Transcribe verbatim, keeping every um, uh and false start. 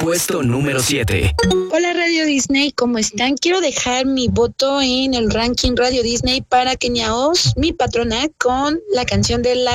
Puesto número siete. Hola Radio Disney, ¿cómo están? Quiero dejar mi voto en el ranking Radio Disney para Kenia Oz, mi patrona, con la canción de la